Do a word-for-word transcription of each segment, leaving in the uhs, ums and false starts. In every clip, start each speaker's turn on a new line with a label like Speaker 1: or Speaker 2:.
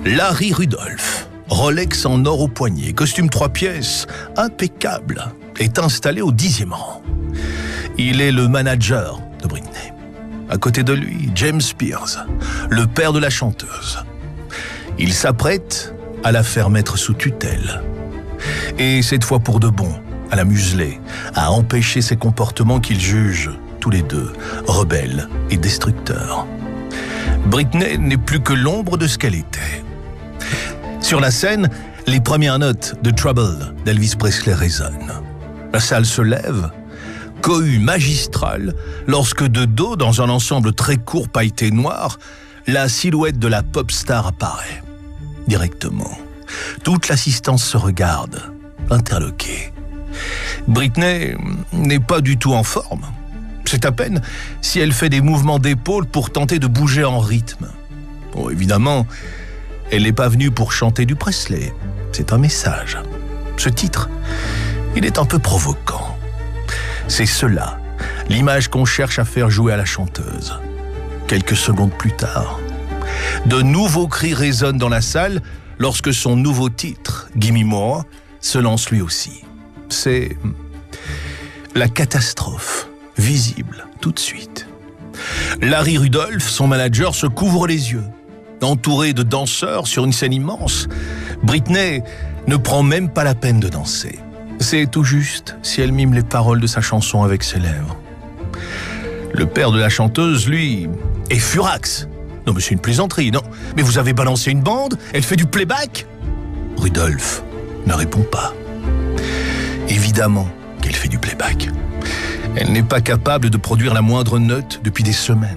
Speaker 1: Larry Rudolph, Rolex en or au poignet, costume trois pièces, impeccable, est installé au dixième rang. Il est le manager de Britney. À côté de lui, James Spears, le père de la chanteuse. Il s'apprête à la faire mettre sous tutelle. Et cette fois pour de bon, à la museler, à empêcher ses comportements qu'ils jugent, tous les deux, rebelles et destructeurs. Britney n'est plus que l'ombre de ce qu'elle était. Sur la scène, les premières notes de Trouble d'Elvis Presley résonnent. La salle se lève, cohue magistrale, lorsque de dos, dans un ensemble très court pailleté noir, la silhouette de la pop star apparaît. Directement, toute l'assistance se regarde, interloquée. Britney n'est pas du tout en forme. C'est à peine si elle fait des mouvements d'épaule pour tenter de bouger en rythme. Bon, évidemment, elle n'est pas venue pour chanter du Presley. C'est un message. Ce titre, il est un peu provoquant. C'est cela, l'image qu'on cherche à faire jouer à la chanteuse. Quelques secondes plus tard, de nouveaux cris résonnent dans la salle lorsque son nouveau titre, Gimme More, se lance lui aussi. C'est la catastrophe, visible tout de suite. Larry Rudolph, son manager, se couvre les yeux. Entouré de danseurs sur une scène immense, Britney ne prend même pas la peine de danser. C'est tout juste si elle mime les paroles de sa chanson avec ses lèvres. Le père de la chanteuse, lui, est furax. Non mais c'est une plaisanterie, non? Mais vous avez balancé une bande? Elle fait du playback? Rudolph ne répond pas. Évidemment qu'elle fait du playback. Elle n'est pas capable de produire la moindre note depuis des semaines.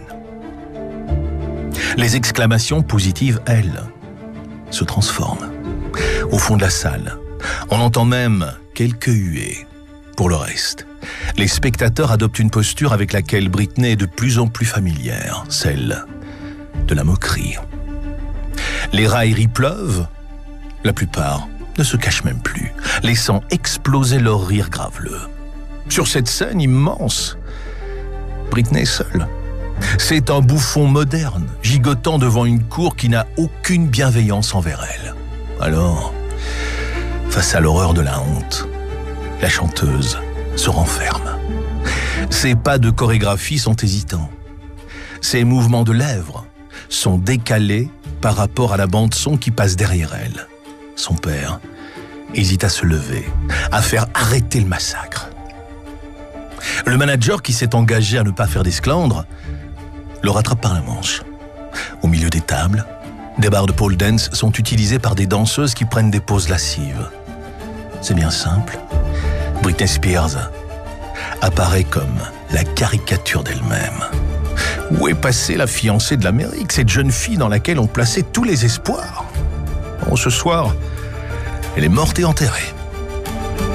Speaker 1: Les exclamations positives, elles, se transforment. Au fond de la salle, on entend même quelques huées. Pour le reste, les spectateurs adoptent une posture avec laquelle Britney est de plus en plus familière, celle de la moquerie. Les railleries pleuvent, la plupart ne se cachent même plus, laissant exploser leur rire graveleux. Sur cette scène immense, Britney est seule. C'est un bouffon moderne, gigotant devant une cour qui n'a aucune bienveillance envers elle. Alors, face à l'horreur de la honte, la chanteuse se renferme. Ses pas de chorégraphie sont hésitants. Ses mouvements de lèvres sont décalés par rapport à la bande-son qui passe derrière elle. Son père hésite à se lever, à faire arrêter le massacre. Le manager qui s'est engagé à ne pas faire d'esclandre le rattrape par la manche. Au milieu des tables, des barres de pole dance sont utilisées par des danseuses qui prennent des poses lascives. C'est bien simple. Britney Spears apparaît comme la caricature d'elle-même. Où est passée la fiancée de l'Amérique, cette jeune fille dans laquelle on plaçait tous les espoirs? Bon, ce soir, elle est morte et enterrée.